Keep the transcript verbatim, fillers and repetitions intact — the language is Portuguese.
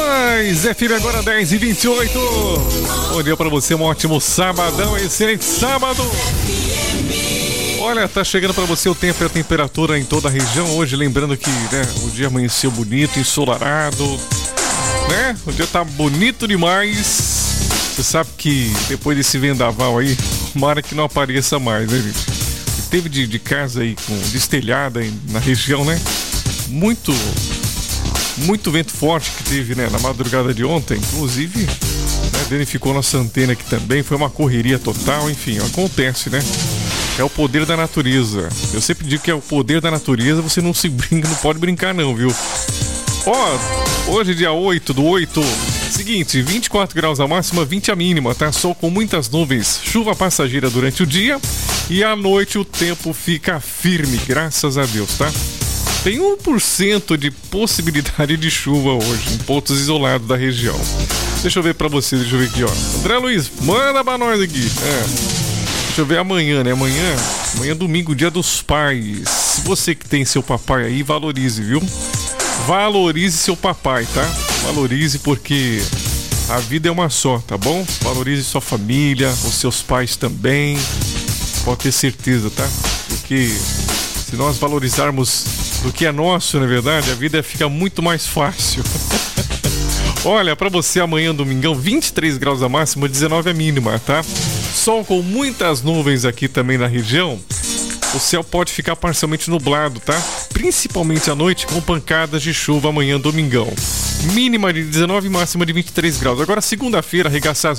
mais, F M agora dez e vinte e oito. Bom dia pra você, um ótimo sabadão, excelente sábado. Olha, tá chegando pra você o tempo e a temperatura em toda a região hoje, lembrando que, né, o dia amanheceu bonito, ensolarado, né? O dia tá bonito demais. Você sabe que depois desse vendaval aí, tomara que não apareça mais, né, gente? E teve de, de casa aí com destelhada aí na região, né? Muito, muito vento forte que teve, né, na madrugada de ontem, inclusive, né, danificou nossa antena aqui também, foi uma correria total, enfim, acontece, né? É o poder da natureza. Eu sempre digo que é o poder da natureza, você não se brinca, não pode brincar não, viu? Ó, hoje é dia oito do oito, seguinte, vinte e quatro graus a máxima, vinte a mínima, tá? Sol com muitas nuvens, chuva passageira durante o dia e à noite o tempo fica firme, graças a Deus, tá? Tem um por cento de possibilidade de chuva hoje, em pontos isolados da região. Deixa eu ver pra você, deixa eu ver aqui, ó. André Luiz, manda pra nós aqui. É. Deixa eu ver amanhã, né? Amanhã, amanhã é domingo, dia dos pais. Se você que tem seu papai aí, valorize, viu? Valorize seu papai, tá? Valorize porque a vida é uma só, tá bom? Valorize sua família, os seus pais também. Pode ter certeza, tá? Porque se nós valorizarmos do que é nosso, na verdade, a vida fica muito mais fácil. Olha, pra você amanhã, domingão, vinte e três graus a máxima, dezenove a mínima, tá? Sol com muitas nuvens aqui também na região. O céu pode ficar parcialmente nublado, tá? Principalmente à noite com pancadas de chuva amanhã, domingão. Mínima de dezenove, máxima de vinte e três graus. Agora, segunda-feira, arregaçar as